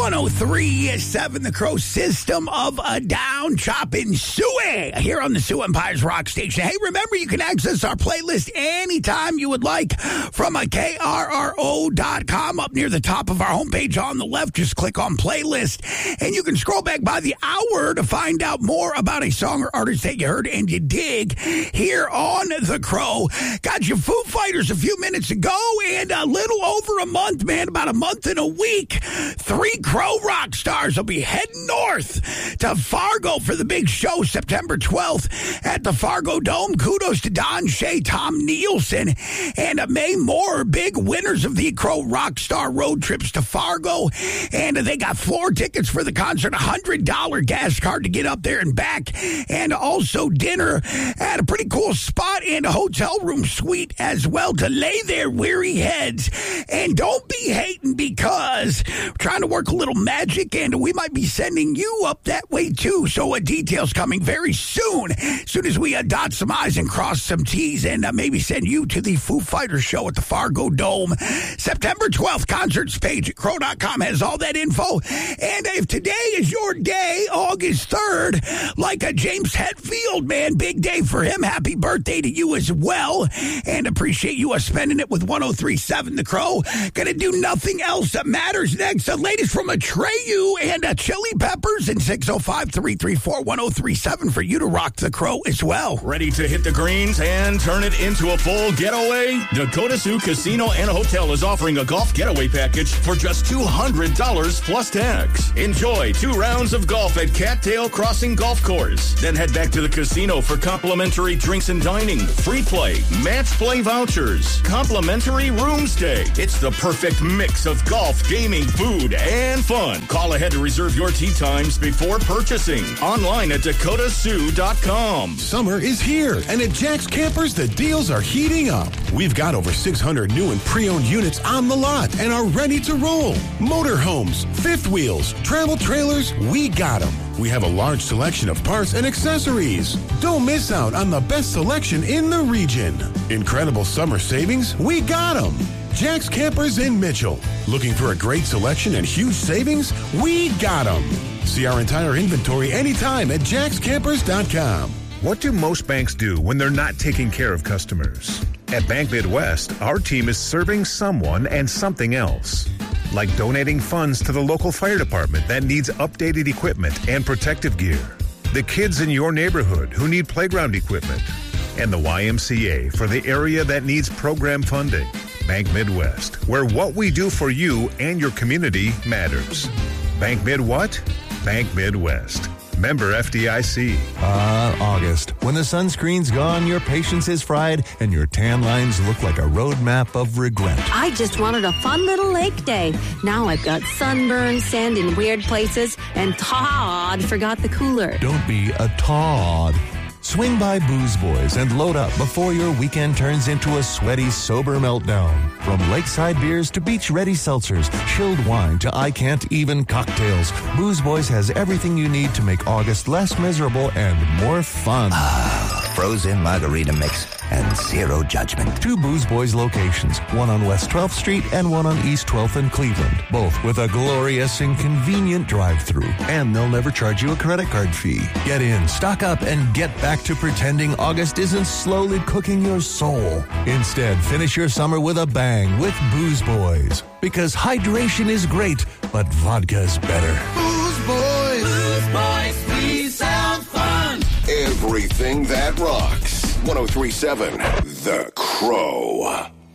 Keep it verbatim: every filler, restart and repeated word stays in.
one oh three point seven, the Crow System of a Down, chopping suey here on the Sioux Empire's Rock Station. Hey, remember, you can access our playlist anytime you would like from a K R R O dot com. Up near the top of our homepage on the left, just click on playlist, and you can scroll back by the hour to find out more about a song or artist that you heard and you dig here on The Crow. Got you Foo Fighters a few minutes ago, and a little over a month, man, about a month and a week, three Crow rock stars will be heading north to Fargo for the big show September twelfth at the Fargo Dome. Kudos to Don Shea, Tom Nielsen, and May Moore, big winners of the Crow Rockstar road trips to Fargo. And they got floor tickets for the concert, a one hundred dollars gas card to get up there and back, and also dinner at a pretty cool spot and a hotel room suite as well to lay their weary heads. And don't be hating, because we're trying to work a little magic, and we might be sending you up that way too. So uh, details coming very soon, as soon as we uh, dot some I's and cross some T's, and uh, maybe send you to the Foo Fighters show at the Fargo Dome. September twelfth, concerts page at crow dot com has all that info. And if today is your day, August third, like a James Hetfield, man, big day for him. Happy birthday to you as well, and appreciate you uh, spending it with one oh three point seven The Crow. Gonna do Nothing Else That Matters next. The latest from Atreyu and uh, Chili Peppers, and six oh five, three three four, one oh three seven for you to rock The Crow as well. Ready to hit the greens and turn it into a full getaway? Dakota Sioux Casino and Hotel is offering a golf getaway package for just two hundred dollars plus tax. Enjoy two rounds of golf at Cattail Crossing Golf Course. Then head back to the casino for complimentary drinks and dining, free play, match play vouchers, complimentary room stay. It's the perfect mix of golf, gaming, food, and fun. Call ahead to reserve your tee times before purchasing. Online at dakota sioux dot com. Summer is here, and at Jack's Campers, the deals are heating up. We've got over six hundred new and pre-owned units on the lot and are ready to roll. Motorhomes, fifth wheels, travel trailers, we got them. We have a large selection of parts and accessories. Don't miss out on the best selection in the region. Incredible summer savings, we got them. Jack's Campers in Mitchell. Looking for a great selection and huge savings? We got them. See our entire inventory anytime at jacks campers dot com. What do most banks do when they're not taking care of customers? At Bank Midwest, our team is serving someone and something else. Like donating funds to the local fire department that needs updated equipment and protective gear. The kids in your neighborhood who need playground equipment. And the Y M C A for the area that needs program funding. Bank Midwest, where what we do for you and your community matters. Bank Mid what? Bank Midwest. Member F D I C. Ah, uh, August. When the sunscreen's gone, your patience is fried, and your tan lines look like a roadmap of regret. I just wanted a fun little lake day. Now I've got sunburn, sand in weird places, and Todd forgot the cooler. Don't be a Todd. Swing by Booze Boys and load up before your weekend turns into a sweaty, sober meltdown. From lakeside beers to beach-ready seltzers, chilled wine to I-can't-even cocktails, Booze Boys has everything you need to make August less miserable and more fun. Ah, frozen margarita mix and zero judgment. Two Booze Boys locations, one on West twelfth Street and one on East twelfth in Cleveland, both with a glorious and convenient drive-thru. And they'll never charge you a credit card fee. Get in, stock up, and get back to pretending August isn't slowly cooking your soul. Instead, finish your summer with a bang with Booze Boys. Because hydration is great, but vodka's better. Booze Boys! Booze Boys, we sound fun! Everything that rocks. one oh three point seven The Crow.